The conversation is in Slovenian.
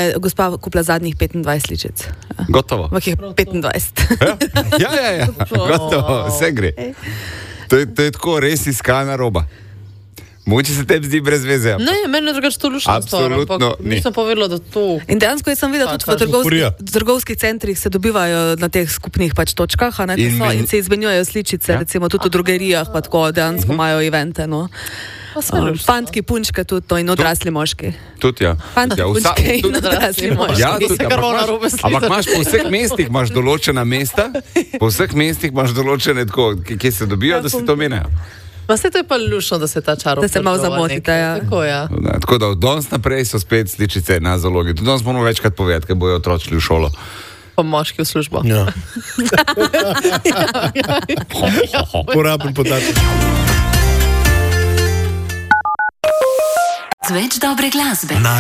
je gospa kupila zadnjih 25 sličic. Gotovo. Ampak je 25. Ja. Gotovo, vse gre. To je tako res iskana roba. Mogoče se tebi zdi brez veze. Ne, meni je drugače to lušno stvar, ampak nisem povedala, da to... In dejansko sem videla tudi v trgovskih centrih se dobivajo na teh skupnih pač točkah, in se izmenjujejo sličice, recimo tudi v drogerijah, pa tako dejansko imajo evente, no. Fantki, punčke tudi to in odrasli moški. Tudi, ja. Fantki, punčke in odrasli moški. Ja, tudi, ampak imaš po vseh mestih imaš določena mesta, po vseh mestih imaš določene tako, kje se dobijo, da se to menjajo. Pa se to je pa lušno, da se ta čarov... Da se malo zamotite, ja. Tako, ja. Tako da od danes naprej so spet sličice na zalogi. Tudi danes moramo večkrat povedati, ker bojo otročili v šolo. Pa moški v službo. Ja. Poraben podatek. Več dobre glasbe.